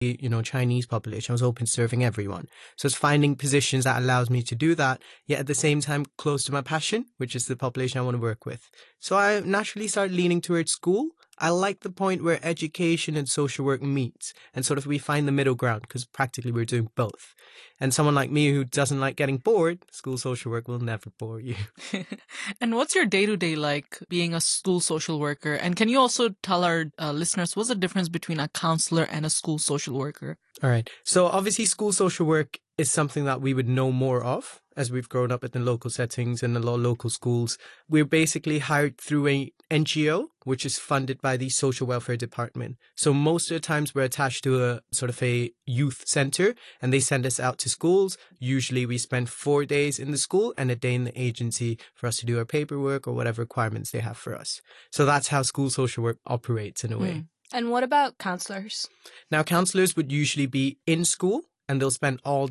Chinese population. I was open to serving everyone. So it's finding positions that allows me to do that, yet at the same time close to my passion, which is the population I want to work with. So I naturally started leaning towards school. I like the point where education and social work meets and sort of we find the middle ground because practically we're doing both. And someone like me who doesn't like getting bored, school social work will never bore you. And what's your day-to-day like being a school social worker? And can you also tell our listeners what's the difference between a counselor and a school social worker? All right. So obviously school social work is something that we would know more of as we've grown up in the local settings and a lot of local schools. We're basically hired through a NGO, which is funded by the social welfare department. So most of the times we're attached to a sort of a youth center and they send us out to schools. Usually we spend 4 days in the school and a day in the agency for us to do our paperwork or whatever requirements they have for us. So that's how school social work operates in a way. And what about counselors? Now, counselors would usually be in school and they'll spend all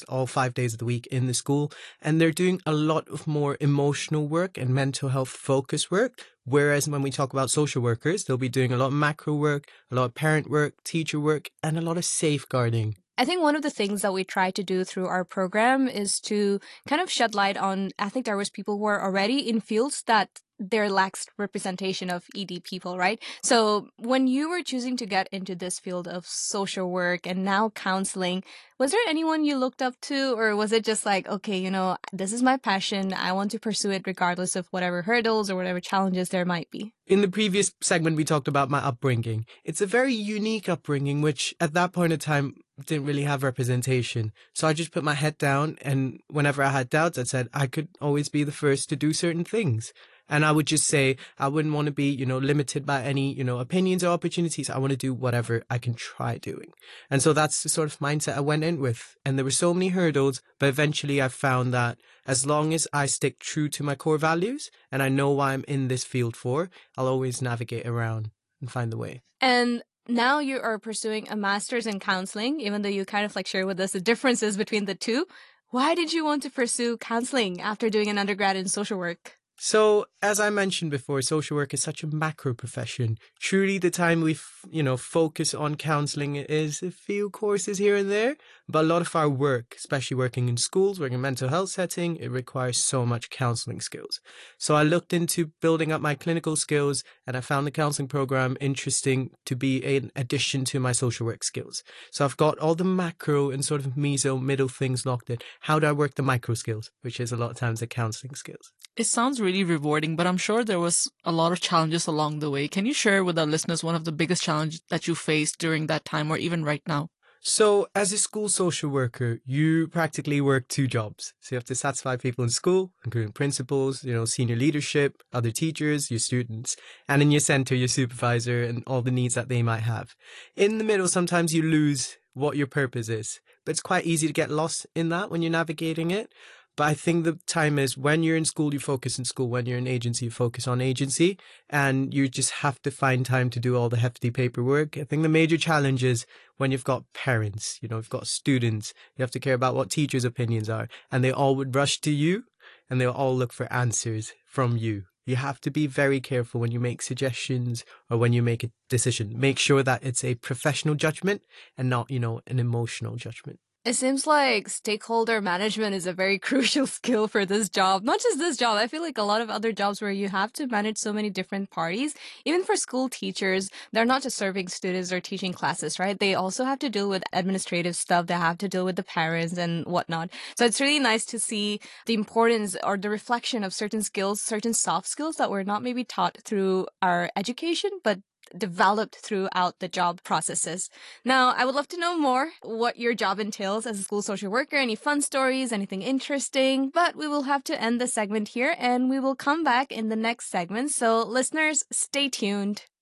5 days of the week in the school. And they're doing a lot of more emotional work and mental health focus work. Whereas when we talk about social workers, they'll be doing a lot of macro work, a lot of parent work, teacher work, and a lot of safeguarding. I think one of the things that we try to do through our program is to kind of shed light on ethnic diverse people who are already in fields that there lacks representation of ED people, right? So when you were choosing to get into this field of social work and now counseling, was there anyone you looked up to, or was it just like, okay, this is my passion. I want to pursue it regardless of whatever hurdles or whatever challenges there might be? In the previous segment, we talked about my upbringing. It's a very unique upbringing, which at that point in time didn't really have representation. So I just put my head down, and whenever I had doubts, I said I could always be the first to do certain things. And I would just say I wouldn't want to be, limited by any, opinions or opportunities. I want to do whatever I can try doing. And so that's the sort of mindset I went in with. And there were so many hurdles, but eventually I found that as long as I stick true to my core values and I know why I'm in this field for, I'll always navigate around and find the way. And now you are pursuing a master's in counseling, even though you kind of share with us the differences between the two. Why did you want to pursue counseling after doing an undergrad in social work? So, as I mentioned before, social work is such a macro profession. Truly, the time we, focus on counselling is a few courses here and there. But a lot of our work, especially working in schools, working in a mental health setting, it requires so much counselling skills. So I looked into building up my clinical skills and I found the counselling program interesting to be an addition to my social work skills. So I've got all the macro and sort of meso middle things locked in. How do I work the micro skills, which is a lot of times the counselling skills? It sounds really rewarding, but I'm sure there was a lot of challenges along the way. Can you share with our listeners one of the biggest challenges that you faced during that time or even right now? So as a school social worker, you practically work 2 jobs. So you have to satisfy people in school, including principals, senior leadership, other teachers, your students, and in your center, your supervisor and all the needs that they might have. In the middle, sometimes you lose what your purpose is, but it's quite easy to get lost in that when you're navigating it. But I think the time is when you're in school, you focus in school. When you're in agency, you focus on agency. And you just have to find time to do all the hefty paperwork. I think the major challenge is when you've got parents, you've got students, you have to care about what teachers' opinions are. And they all would rush to you and they'll all look for answers from you. You have to be very careful when you make suggestions or when you make a decision. Make sure that it's a professional judgment and not, an emotional judgment. It seems like stakeholder management is a very crucial skill for this job. Not just this job. I feel like a lot of other jobs where you have to manage so many different parties. Even for school teachers, they're not just serving students or teaching classes, right? They also have to deal with administrative stuff. They have to deal with the parents and whatnot. So it's really nice to see the importance or the reflection of certain skills, certain soft skills that were not maybe taught through our education, but developed throughout the job processes. Now, I would love to know more what your job entails as a school social worker, any fun stories, anything interesting, but we will have to end the segment here and we will come back in the next segment. So listeners, stay tuned.